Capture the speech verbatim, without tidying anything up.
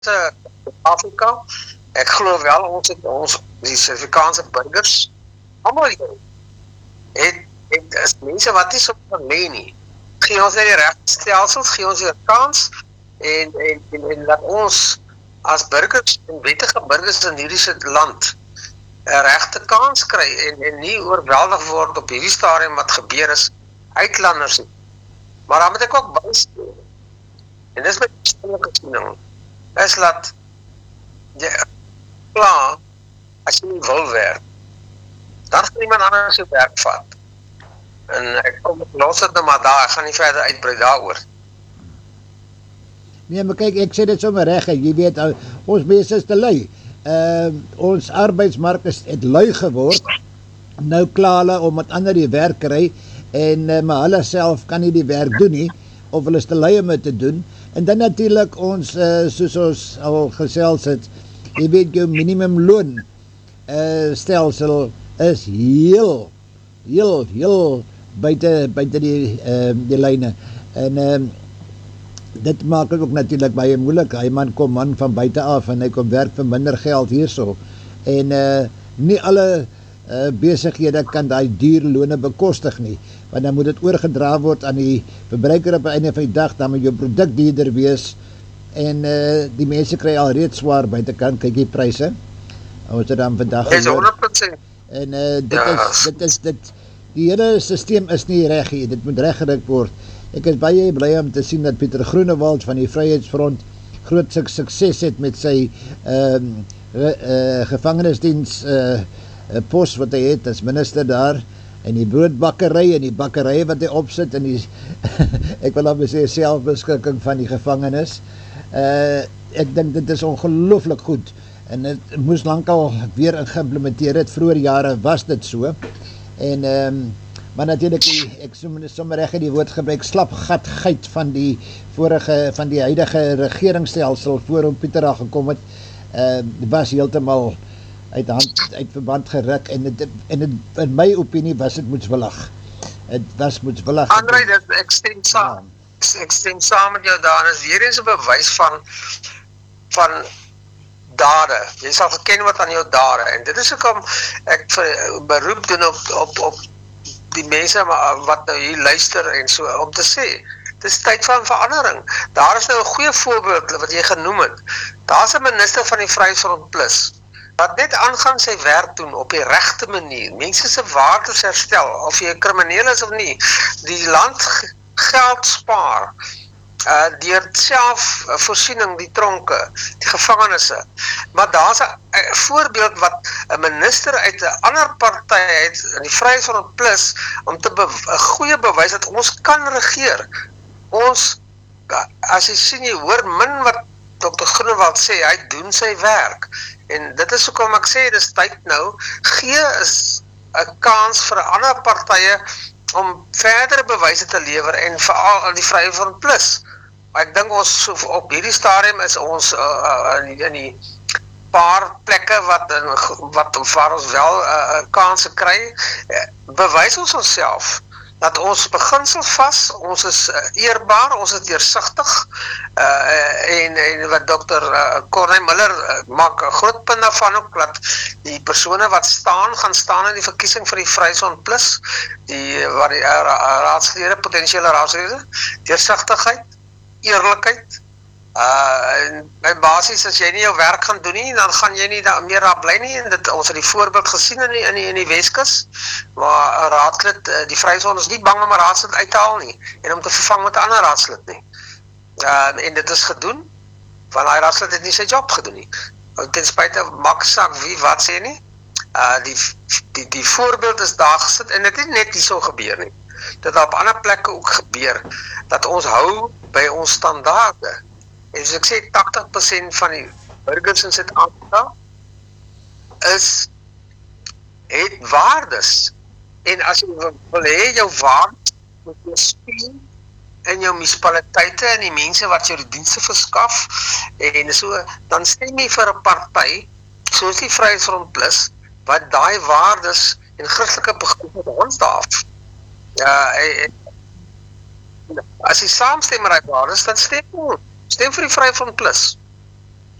Afrika. Ek glo wel ons het ons die Suid-Afrikaanse burgers almal het het is mense wat nie so van lê nie. Gee ons net die regstelsels, gee ons die kans en en en, en laat ons as burgers en wettige burgers in hierdie land 'n regte kans kry en en nie oorweldig word op hierdie stadium wat gebeur is uitlanders nie. Maar dan moet ek ook bysê. En dis my persoonlike siening. Is laat jy klaar as jy nie wil werk. Dan gaan iemand anders jou werk vat. En ek kom los dit nou maar daar, ek gaan nie verder uitbrei daaroor. Nee, maar kyk, ek sê dit sommer reg, jy weet, ons mense is te lui. Uh, ons arbeidsmark is het lui geword. Nou kla hulle omdat ander die werk kry en uh, maar hulle self kan nie die werk doen nie of hulle is te lui om dit te doen. En dan natuurlik ons uh, soos ons al gesels het, jy weet jou minimumloon uh, stelsel is heel heel heel buite buite die uh, die lyne en uh, dit maak het ook natuurlik baie moeilik. Hy man kom man van buite af en hy kom werk vir minder geld hierso. En uh, nie alle uh, besighede kan daai duur lone bekostig nie. Want dan moet dit oorgedra word aan die verbruiker op die einde van die dag, dan moet jou produk duurder wees. En uh, die mense kry al reeds swaar buitekant, kyk die pryse. Ons het dan vandag Dis honderd persent. En uh, dit ja. is dit is dit die hele stelsel is nie reg nie. Dit moet reggerig word. Ek is baie bly om te sien dat Pieter Groenewald van die Vryheidsfront groot sukses het met sy um, uh, gevangenisdiens uh, uh, pos wat hy het as minister daar en die broodbakkery en die bakkery wat hy opsit en die ek wil dan sê selfbeskikking van die gevangenis. Uh, ek dink dit is ongelooflik goed en dit moes lankal weer geïmplementeer het. Vroeger jare was dit so en um, maar natuurlijk, ek sommer reg die woord gebruik, slapgatgeit van die vorige, van die huidige regeringsstelsel voor om Pieter daar gekom het, uh, was heeltemal uit hand, uit verband geruk en, het, en het, in my opinie was het moetswillig. Het was moetswillig. André, dit, ek stem saam. Ja. Ek stem saam met jou daar, en is weer eens 'n bewys van van dade. Jy sal geken wat aan jou dade, en dit is hoekom ek beroep doen op, op, op die mense wat nou hier luister en so, om te sê, dit is tyd van verandering. Daar is nou 'n goeie voorbeeld wat jy genoem het. Daar is 'n minister van die Vryheidsfront Plus, wat net aangaan sy werk doen op die regte manier, mense se waardes herstel, of jy 'n krimineel is of nie, die land geld spaar, uh, deur self uh, voorsiening, die tronke, die gevangenisse. Maar daar's 'n voorbeeld wat 'n minister uit 'n ander party het, in die Vryheidsfront Plus, om te 'n goeie bewys dat ons kan regeer. Ons, as jy sien, jy hoor min wat dokter Groenewald sê, hy doen sy werk. En dit is hoekom ek sê, dis tyd nou, gee is 'n kans vir ander partye om verdere bewyse te lewer, en veral aan die Vryheidsfront Plus. Ek dink ons op hierdie stadium is ons uh, in, die, in die paar plekke wat, in, wat waar ons wel 'n uh, kanse kry, bewys ons onsself dat ons beginsels vas, ons is uh, eerbaar, ons is deursigtig, uh, en, en wat dokter uh, Corneille Miller uh, maak 'n groot punt daarvan ook, dat die persone wat staan, gaan staan in die verkiesing vir die Vryheidsfront Plus, die, waar die uh, raadslede, potensiële raadslede, deursigtigheid, eerlikheid, uh, en, en basis, as jy nie jou werk gaan doen nie, dan gaan jy nie da, meer daar bly nie, en dit, ons het die voorbeeld gesien in die, in die, in die Weskus, waar 'n raadslid, uh, die Vryheidsfront is nie bang om 'n raadslid uit te haal nie, en om te vervang met 'n ander raadslid nie. Uh, en dit is gedoen, want hy raadslid het nie sy job gedoen nie. Ten spyte, maak saak wie wat sê nie, uh, die, die, die voorbeeld is daar gesit, en dit het net nie so gebeur nie. Dit op ander plekke ook gebeur, dat ons hou by ons standaarde. En soos ek sê, tagtig persent van die burgers in Suid-Afrika is, het waardes. En as jy wil hê, jou waardes moet jy speel in jou munisipaliteite en die mense wat jou die dienste verskaf, en so, dan stem jy vir 'n party, soos die Vryheidsfront Plus, wat daai waardes en Christelike begrippe handhaaf. Ja, en, as jy saamstem met daai waardes, dan stem jy, stem vir die Vryheidsfront Plus.